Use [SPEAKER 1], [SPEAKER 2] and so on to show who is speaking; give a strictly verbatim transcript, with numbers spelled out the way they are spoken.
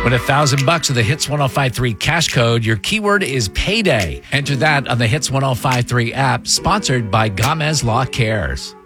[SPEAKER 1] Win a thousand bucks with the Hits one oh five three cash code. Your keyword is payday. Enter that on the Hits one oh five three app, sponsored by Gamez Law Cares.